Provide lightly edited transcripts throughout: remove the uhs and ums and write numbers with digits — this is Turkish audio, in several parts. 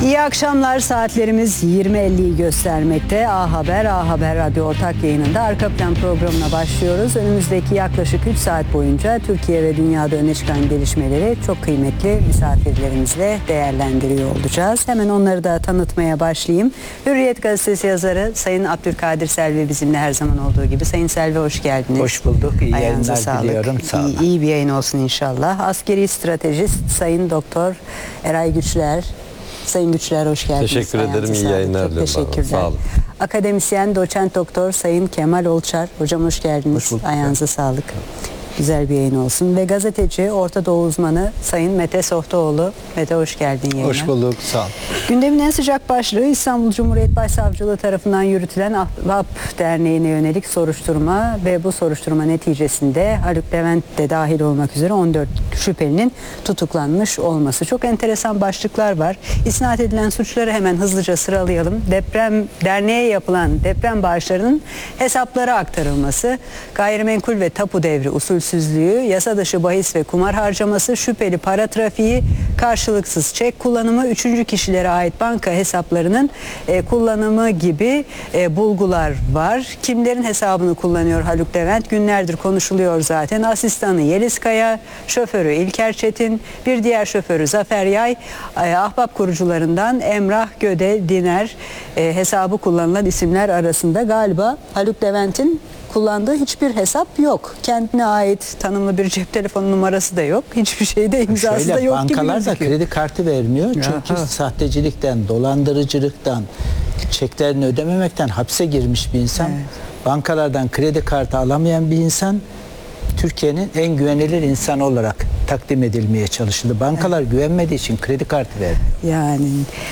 İyi akşamlar, saatlerimiz 20.50'yi göstermekte. A Haber Radyo ortak yayınında Arka Plan programına başlıyoruz. Önümüzdeki yaklaşık 3 saat boyunca Türkiye ve dünyada öne çıkan gelişmeleri çok kıymetli misafirlerimizle değerlendiriyor olacağız. Hemen onları da tanıtmaya başlayayım. Hürriyet Gazetesi yazarı Sayın Abdülkadir Selvi bizimle her zaman olduğu gibi. Sayın Selvi, hoş geldiniz. Hoş bulduk. İyi yayınlar diliyorum. Sağ olun. İyi bir yayın olsun inşallah. Askeri stratejist Sayın Doktor Eray Güçler. Sayın Güçler, hoş geldiniz. Teşekkür ederim. İyi yayınlar diliyorum. Teşekkürler. Sağ olun. Akademisyen, doçent doktor Sayın Kemal Olçar. Hocam hoş geldiniz. Hoş bulduk. Ayağınıza sağlık. Güzel bir yayın olsun. Ve gazeteci, Orta Doğu uzmanı Sayın Mete Sohtaoğlu. Mete, hoş geldin yayına. Hoş bulduk. Sağ olun. Gündemin en sıcak başlığı İstanbul Cumhuriyet Başsavcılığı tarafından yürütülen Ahbap Derneği'ne yönelik soruşturma ve bu soruşturma neticesinde Haluk Levent de dahil olmak üzere 14 şüphelinin tutuklanmış olması. Çok enteresan başlıklar var. İsnat edilen suçları hemen hızlıca sıralayalım. Derneğe yapılan deprem bağışlarının hesaplara aktarılması, gayrimenkul ve tapu devri usulsüzlüğü, yasa dışı bahis ve kumar harcaması, şüpheli para trafiği, karşılıksız çek kullanımı, üçüncü kişilere ait banka hesaplarının kullanımı gibi bulgular var. Kimlerin hesabını kullanıyor Haluk Levent? Günlerdir konuşuluyor zaten. Asistanı Yeliz Kaya, şoförü İlker Çetin, bir diğer şoförü Zafer Yay, Ahbap kurucularından Emrah Göde Diner hesabı kullanılan isimler arasında. Galiba Haluk Levent'in kullandığı hiçbir hesap yok. Kendine ait tanımlı bir cep telefonu numarası da yok. Hiçbir şeyde imzası da yok gibi bankalar da gözüküyor. kredi kartı vermiyor. Çünkü sahtecilikten, dolandırıcılıktan, çeklerini ödememekten hapse girmiş bir insan. Evet. Bankalardan kredi kartı alamayan bir insan Türkiye'nin en güvenilir insanı olarak takdim edilmeye çalışıldı. Bankalar güvenmediği için kredi kartı verdi. Yani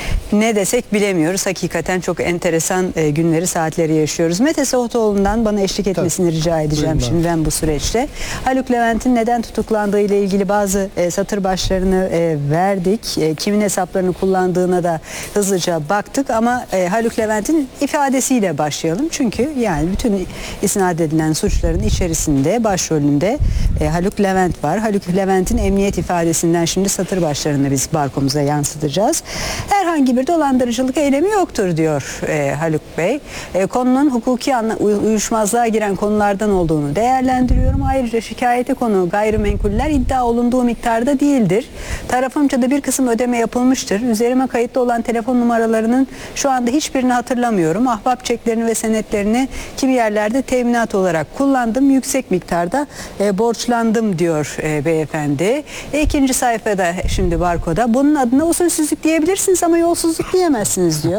ne desek bilemiyoruz. Hakikaten çok enteresan günleri, saatleri yaşıyoruz. Mete Sohtaoğlu'ndan bana eşlik etmesini rica edeceğim. Buyurun. Şimdi ben bu süreçte. Haluk Levent'in neden tutuklandığı ile ilgili bazı satır başlarını verdik. Kimin hesaplarını kullandığına da hızlıca baktık ama Haluk Levent'in ifadesiyle başlayalım. Çünkü yani bütün isnat edilen suçların içerisinde başrolünde Haluk Levent var. Haluk Levent'in emniyet ifadesinden şimdi satır başlarını biz barkomuza yansıtacağız. Herhangi bir dolandırıcılık eylemi yoktur diyor Haluk Bey. Konunun hukuki uyuşmazlığa giren konulardan olduğunu değerlendiriyorum. Ayrıca şikayete konu gayrimenkuller iddia olunduğu miktarda değildir. Tarafımca da bir kısım ödeme yapılmıştır. Üzerime kayıtlı olan telefon numaralarının şu anda hiçbirini hatırlamıyorum. Ahbap çeklerini ve senetlerini kimi yerlerde teminat olarak kullandım. Yüksek miktarda borçlandım diyor beyefendi. İkinci sayfada şimdi barkoda bunun adına usulsüzlük diyebilirsiniz ama yolsuzluk diyemezsiniz diyor.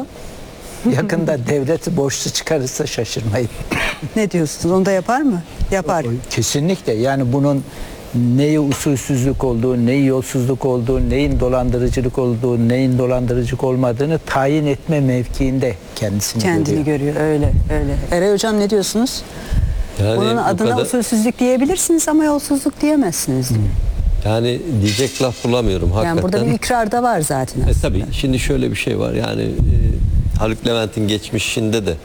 Yakında devlet borçlu çıkarırsa şaşırmayın. Ne diyorsunuz? Onu da yapar mı? Yapar. Kesinlikle. Yani bunun neyi usulsüzlük olduğu, neyi yolsuzluk olduğu, neyin dolandırıcılık olduğu, neyin dolandırıcılık olmadığını tayin etme mevkiinde kendini görüyor. Öyle. Eray Hocam, ne diyorsunuz? Yani bunun adına usulsüzlük diyebilirsiniz ama yolsuzluk diyemezsiniz diyor. Yani diyecek laf bulamıyorum hakikaten. Yani burada bir ikrar da var zaten aslında. Tabii şimdi şöyle bir şey var. Yani Haluk Levent'in geçmişinde de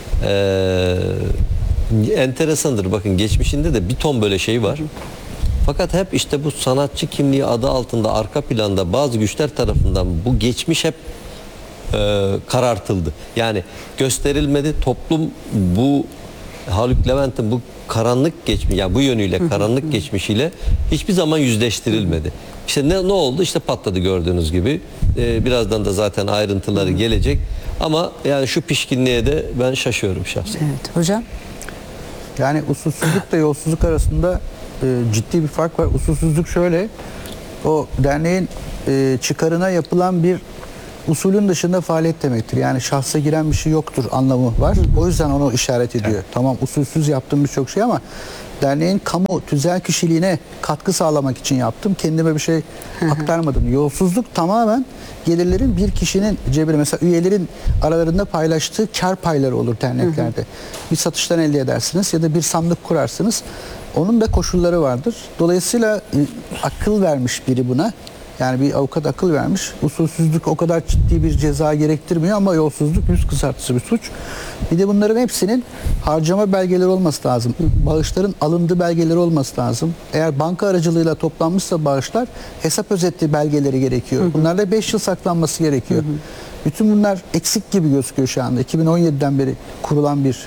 enteresandır. Bakın geçmişinde de bir ton böyle şey var. Fakat hep işte bu sanatçı kimliği adı altında arka planda bazı güçler tarafından bu geçmiş hep karartıldı. Yani gösterilmedi. Toplum bu Haluk Levent'in bu karanlık geçmiş, yani bu yönüyle karanlık geçmişiyle hiçbir zaman yüzleştirilmedi. İşte ne oldu? İşte patladı gördüğünüz gibi. Birazdan da zaten ayrıntıları gelecek. Ama yani şu pişkinliğe de ben şaşıyorum şahsen. Evet hocam. Yani usulsüzlükle yolsuzluk arasında ciddi bir fark var. Usulsüzlük şöyle, o derneğin çıkarına yapılan bir usulün dışında faaliyet demektir. Yani şahsa giren bir şey yoktur anlamı var. O yüzden onu işaret ediyor. Evet. Tamam, usulsüz yaptığım birçok şey ama derneğin kamu tüzel kişiliğine katkı sağlamak için yaptım. Kendime bir şey aktarmadım. Yolsuzluk tamamen gelirlerin bir kişinin cebine, mesela üyelerin aralarında paylaştığı kar payları olur derneklerde. Bir satıştan elde edersiniz ya da bir sandık kurarsınız. Onun da koşulları vardır. Dolayısıyla akıl vermiş biri buna. Yani bir avukat akıl vermiş. Usulsüzlük o kadar ciddi bir ceza gerektirmiyor ama yolsuzluk yüz kızartıcı bir suç. Bir de bunların hepsinin harcama belgeleri olması lazım. Bağışların alındığı belgeleri olması lazım. Eğer banka aracılığıyla toplanmışsa bağışlar, hesap özeti belgeleri gerekiyor. Bunlarda 5 yıl saklanması gerekiyor. Bütün bunlar eksik gibi gözüküyor şu anda. 2017'den beri kurulan bir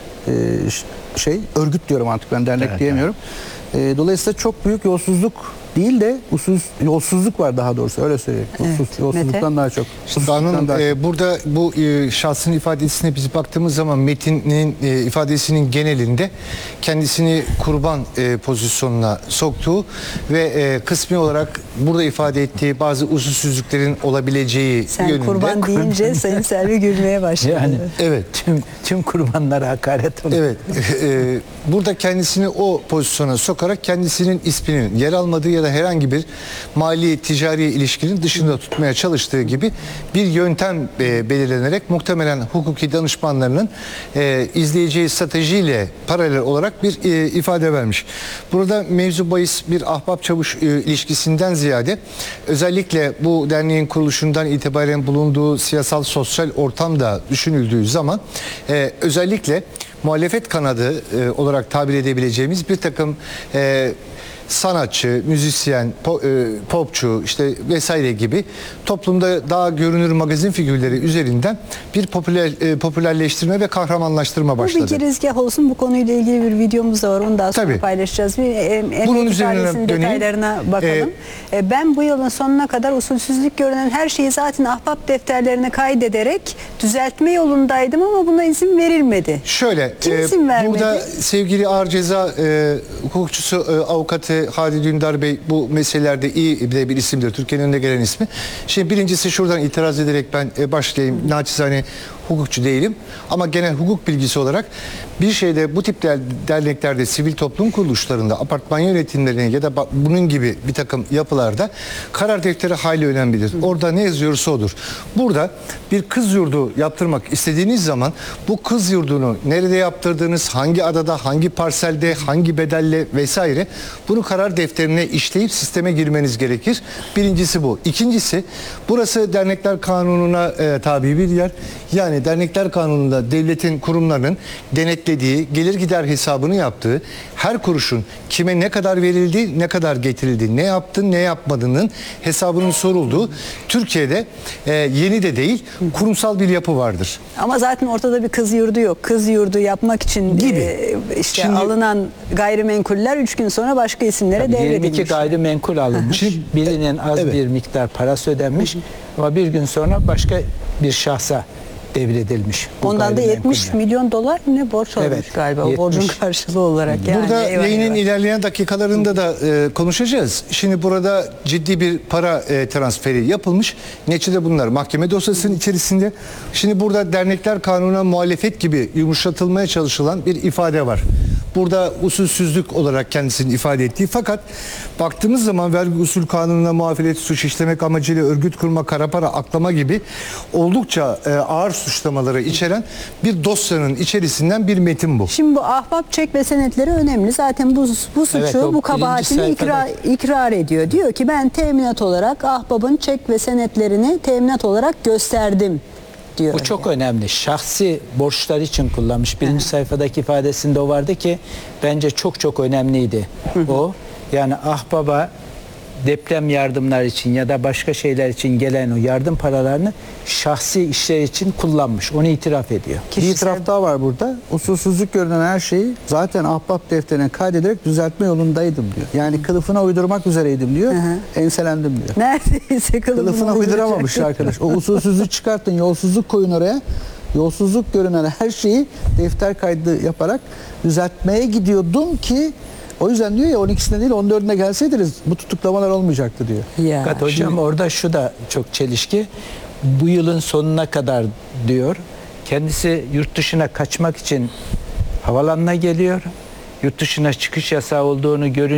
örgüt diyorum artık, ben dernek diyemiyorum. Dolayısıyla çok büyük yolsuzluk değil de yolsuzluk var, daha doğrusu öyle söyleyeyim. Yolsuzluktan daha çok. Şimdi Hanım, burada bu şahsın ifadesine biz baktığımız zaman Metin'in ifadesinin genelinde kendisini kurban pozisyonuna soktuğu ve kısmi olarak burada ifade ettiği bazı usulsüzlüklerin olabileceği Sen yönünde. kurban deyince Sayın Selvi gülmeye başladı. Yani Evet. tüm kurbanlara hakaret olur. Evet. Burada kendisini o pozisyona sokarak kendisinin isminin yer almadığı ya da herhangi bir mali ticari ilişkinin dışında tutmaya çalıştığı gibi bir yöntem belirlenerek muhtemelen hukuki danışmanlarının izleyeceği stratejiyle paralel olarak bir ifade vermiş. Burada mevzu bahis bir ahbap çavuş ilişkisinden ziyade özellikle bu derneğin kuruluşundan itibaren bulunduğu siyasal sosyal ortamda düşünüldüğü zaman özellikle muhalefet kanadı olarak tabir edebileceğimiz bir takım sanatçı, müzisyen, popçu işte vesaire gibi toplumda daha görünür magazin figürleri üzerinden bir popülerleştirme ve kahramanlaştırma başladı. Bu bir girizgah olsun. Bu konuyla ilgili bir videomuz da var. Onu daha sonra Tabii. paylaşacağız. Bunun üzerine döneyim. Detaylarına bakalım. Ben bu yılın sonuna kadar usulsüzlük görünen her şeyi zaten ahbap defterlerine kaydederek düzeltme yolundaydım ama buna izin verilmedi. Şöyle, Kim izin vermedi? burada sevgili ağır ceza hukukçusu, avukatı Hadi Dündar Bey bu meselelerde iyi bir isimdir. Türkiye'nin önüne gelen ismi. Şimdi birincisi şuradan itiraz ederek ben başlayayım. Naçizane hukukçu değilim ama genel hukuk bilgisi olarak bir şeyde bu tip derneklerde, sivil toplum kuruluşlarında, apartman yönetimlerine ya da bunun gibi bir takım yapılarda karar defteri hayli önemlidir. Orada ne yazıyorsa odur. Burada bir kız yurdu yaptırmak istediğiniz zaman bu kız yurdunu nerede yaptırdığınız, hangi adada, hangi parselde, hangi bedelle vesaire bunu karar defterine işleyip sisteme girmeniz gerekir. Birincisi bu. İkincisi, burası dernekler kanununa tabi bir yer. Yani dernekler kanununda devletin kurumlarının denetlediği, gelir gider hesabını yaptığı, her kuruşun kime ne kadar verildi, ne kadar getirildi, ne yaptın, ne yapmadığının hesabının sorulduğu, Türkiye'de yeni de değil, kurumsal bir yapı vardır. Ama zaten ortada bir kız yurdu yok. Kız yurdu yapmak için işte Şimdi- alınan gayrimenkuller 3 gün sonra başka isimlere 22 devredilmiş. gayrimenkul alınmış. Birinin az bir miktar parası ödenmiş ama bir gün sonra başka bir şahsa devredilmiş. bu Ondan da 70 gayrimenkuller. milyon dolar ne borç almış Evet, galiba. O 70. borcun karşılığı olarak. Yani, Burada eyvah yayının eyvah. ilerleyen dakikalarında da konuşacağız. Şimdi burada ciddi bir para transferi yapılmış. Neticede bunlar mahkeme dosyasının içerisinde. Şimdi burada dernekler kanununa muhalefet gibi yumuşatılmaya çalışılan bir ifade var. Burada usulsüzlük olarak kendisini ifade ettiği, fakat baktığımız zaman vergi usul kanununa muhalefet, suç işlemek amacıyla örgüt kurma, kara para aklama gibi oldukça ağır suçlamaları içeren bir dosyanın içerisinden bir metin bu. Şimdi bu ahbap çek ve senetleri önemli. Zaten bu suçu, Evet, o bu kabahatini birinci ikrar ediyor. Diyor ki ben teminat olarak ahbabın çek ve senetlerini teminat olarak gösterdim diyor. Bu çok önemli. Şahsi borçlar için kullanmış. Birinci sayfadaki ifadesinde o vardı ki bence çok önemliydi. O yani ahbaba deprem yardımlar için ya da başka şeyler için gelen o yardım paralarını şahsi işler için kullanmış. Onu itiraf ediyor. Bir itiraf daha var burada. Usulsüzlük görünen her şeyi zaten ahbap defterine kaydederek düzeltme yolundaydım diyor. Yani kılıfına uydurmak üzereydim diyor. Enselendim diyor. Neredeyse Kılıfına uyduramamış arkadaş. O usulsüzlük çıkartın, yolsuzluk koyun oraya. Yolsuzluk görünen her şeyi defter kaydı yaparak düzeltmeye gidiyordum ki, o yüzden diyor ya 12'sine değil 14'üne gelseydiniz bu tutuklamalar olmayacaktı diyor. Ya. Fakat hocam orada şu da çok çelişki. Bu yılın sonuna kadar diyor. Kendisi yurt dışına kaçmak için havalanına geliyor. Yurt dışına çıkış yasağı olduğunu görünce